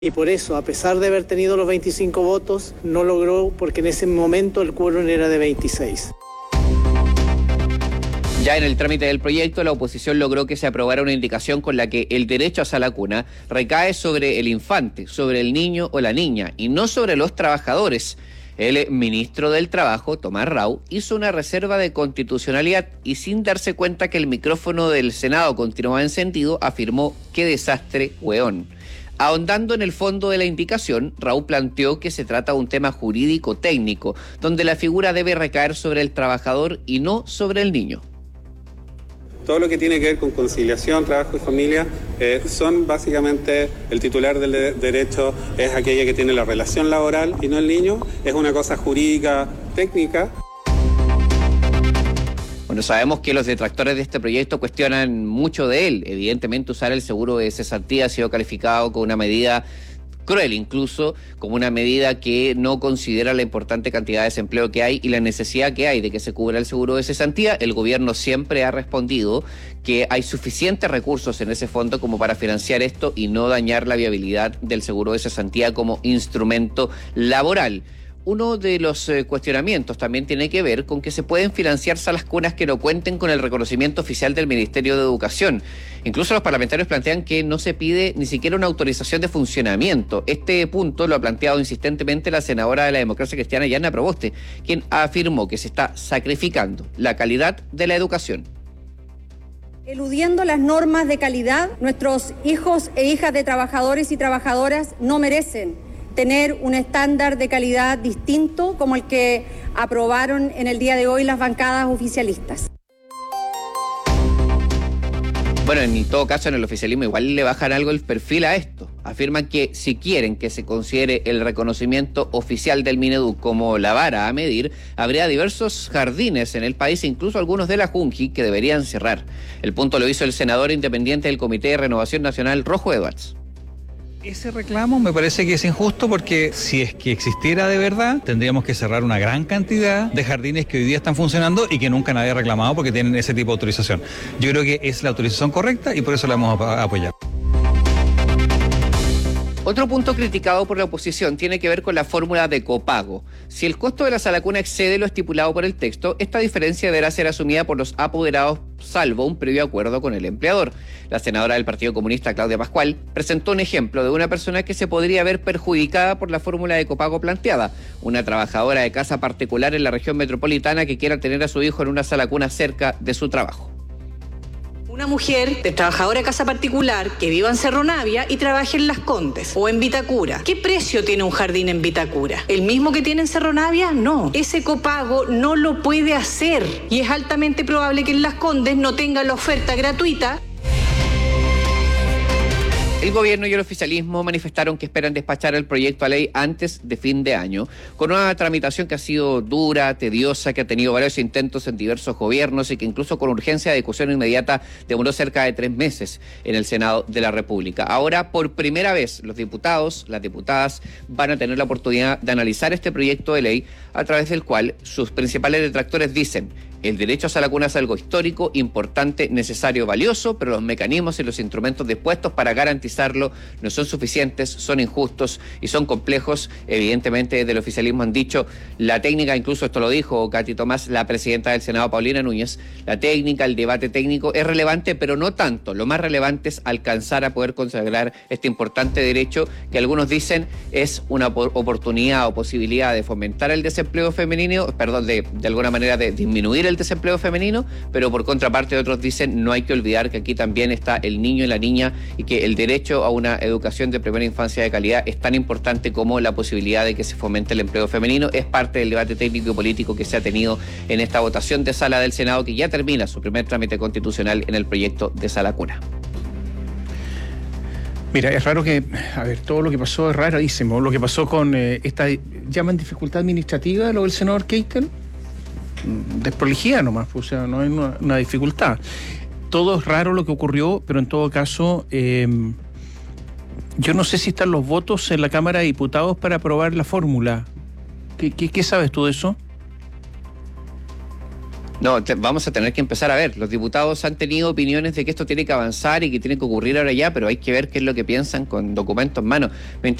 Y por eso, a pesar de haber tenido los 25 votos, no logró, porque en ese momento el quórum era de 26. Ya en el trámite del proyecto, la oposición logró que se aprobara una indicación con la que el derecho a sala cuna recae sobre el infante, sobre el niño o la niña, y no sobre los trabajadores. El ministro del Trabajo, Tomás Rau, hizo una reserva de constitucionalidad y, sin darse cuenta que el micrófono del Senado continuaba encendido, afirmó: ¡qué desastre, weón! Ahondando en el fondo de la indicación, Raúl planteó que se trata de un tema jurídico técnico, donde la figura debe recaer sobre el trabajador y no sobre el niño. Todo lo que tiene que ver con conciliación, trabajo y familia, son básicamente el titular del derecho, es aquella que tiene la relación laboral y no el niño, es una cosa jurídica, técnica. Bueno, sabemos que los detractores de este proyecto cuestionan mucho de él. Evidentemente, usar el seguro de cesantía ha sido calificado como una medida cruel, incluso como una medida que no considera la importante cantidad de desempleo que hay y la necesidad que hay de que se cubra el seguro de cesantía. El gobierno siempre ha respondido que hay suficientes recursos en ese fondo como para financiar esto y no dañar la viabilidad del seguro de cesantía como instrumento laboral. Uno de los cuestionamientos también tiene que ver con que se pueden financiar salas cunas que no cuenten con el reconocimiento oficial del Ministerio de Educación. Incluso los parlamentarios plantean que no se pide ni siquiera una autorización de funcionamiento. Este punto lo ha planteado insistentemente la senadora de la Democracia Cristiana, Yana Proboste, quien afirmó que se está sacrificando la calidad de la educación. Eludiendo las normas de calidad, nuestros hijos e hijas de trabajadores y trabajadoras no merecen tener un estándar de calidad distinto como el que aprobaron en el día de hoy las bancadas oficialistas. Bueno, en todo caso, en el oficialismo igual le bajan algo el perfil a esto. Afirman que si quieren que se considere el reconocimiento oficial del Mineduc como la vara a medir, habría diversos jardines en el país, incluso algunos de la Junji, que deberían cerrar. El punto lo hizo el senador independiente del Comité de Renovación Nacional, Rojo Edwards. Ese reclamo me parece que es injusto porque si es que existiera de verdad, tendríamos que cerrar una gran cantidad de jardines que hoy día están funcionando y que nunca nadie ha reclamado porque tienen ese tipo de autorización. Yo creo que es la autorización correcta y por eso la vamos a apoyar. Otro punto criticado por la oposición tiene que ver con la fórmula de copago. Si el costo de la sala cuna excede lo estipulado por el texto, esta diferencia deberá ser asumida por los apoderados, salvo un previo acuerdo con el empleador. La senadora del Partido Comunista, Claudia Pascual, presentó un ejemplo de una persona que se podría ver perjudicada por la fórmula de copago planteada. Una trabajadora de casa particular en la región metropolitana que quiera tener a su hijo en una sala cuna cerca de su trabajo. Una mujer de trabajadora de casa particular que viva en Cerro Navia y trabaje en Las Condes o en Vitacura. ¿Qué precio tiene un jardín en Vitacura? ¿El mismo que tiene en Cerro Navia? No. Ese copago no lo puede hacer y es altamente probable que en Las Condes no tenga la oferta gratuita. El gobierno y el oficialismo manifestaron que esperan despachar el proyecto a ley antes de fin de año, con una tramitación que ha sido dura, tediosa, que ha tenido varios intentos en diversos gobiernos y que incluso con urgencia de discusión inmediata demoró cerca de 3 meses en el Senado de la República. Ahora, por primera vez, los diputados, las diputadas van a tener la oportunidad de analizar este proyecto de ley, a través del cual sus principales detractores dicen: el derecho a sala cuna es algo histórico, importante, necesario, valioso, pero los mecanismos y los instrumentos dispuestos para garantizarlo no son suficientes, son injustos y son complejos. Evidentemente, desde el oficialismo han dicho, la técnica, incluso esto lo dijo Katy Tomás, la presidenta del Senado, Paulina Núñez, la técnica, el debate técnico es relevante, pero no tanto. Lo más relevante es alcanzar a poder consagrar este importante derecho que algunos dicen es una oportunidad o posibilidad de fomentar el desempleo femenino, de alguna manera de disminuir el desempleo femenino, pero por contraparte otros dicen no hay que olvidar que aquí también está el niño y la niña y que el derecho a una educación de primera infancia de calidad es tan importante como la posibilidad de que se fomente el empleo femenino. Es parte del debate técnico y político que se ha tenido en esta votación de sala del Senado, que ya termina su primer trámite constitucional en el proyecto de sala cuna. Mira, es raro que, todo lo que pasó es rarísimo. Lo que pasó con esta, llaman dificultad administrativa, lo del senador Keitel, desprolijidad nomás, o sea, no hay una dificultad. Todo es raro lo que ocurrió, pero en todo caso, yo no sé si están los votos en la Cámara de Diputados para aprobar la fórmula. ¿Qué sabes tú de eso? No, vamos a tener que empezar a ver. Los diputados han tenido opiniones de que esto tiene que avanzar y que tiene que ocurrir ahora ya, pero hay que ver qué es lo que piensan con documentos en mano.